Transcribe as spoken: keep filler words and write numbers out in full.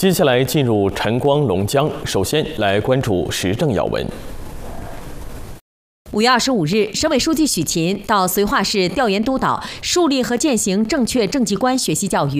接下来进入晨光龙江，首先来关注时政要闻。 五月二十五日，省委书记许勤到绥化市调研督导树立和践行正确政绩观学习教育。